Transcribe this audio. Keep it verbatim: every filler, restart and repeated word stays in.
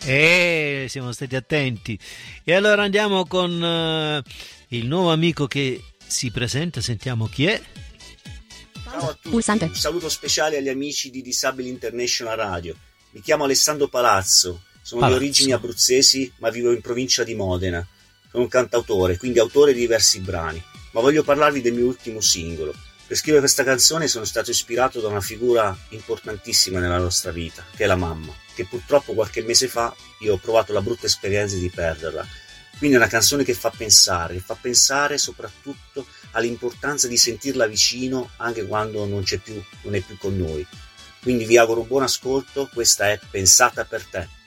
Eh, siamo stati attenti. E allora andiamo con uh, il nuovo amico che si presenta, sentiamo chi è. Ciao a tutti, Pulsante. Un saluto speciale agli amici di Disabili International Radio. Mi chiamo Alessandro Palazzo, sono Palazzo. di origini abruzzesi ma vivo in provincia di Modena. Sono un cantautore, quindi autore di diversi brani, ma voglio parlarvi del mio ultimo singolo. Per scrivere questa canzone sono stato ispirato da una figura importantissima nella nostra vita, che è la mamma, che purtroppo qualche mese fa io ho provato la brutta esperienza di perderla. Quindi è una canzone che fa pensare, che fa pensare soprattutto all'importanza di sentirla vicino anche quando non c'è più, non è più con noi. Quindi vi auguro un buon ascolto, questa è Pensata per te.